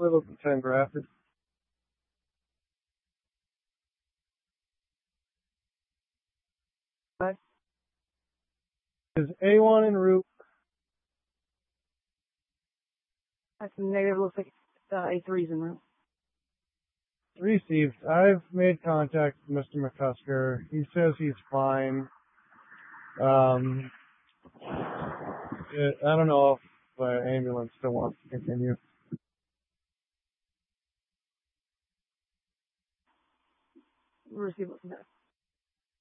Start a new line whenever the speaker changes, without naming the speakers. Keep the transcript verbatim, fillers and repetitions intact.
Little ten graphic.
What?
Is A one en route?
That's negative. Looks like uh, A three's en route.
Received. I've made contact with Mister McCusker. He says he's fine. Um, it, I don't know if the ambulance still wants to continue.
Receive.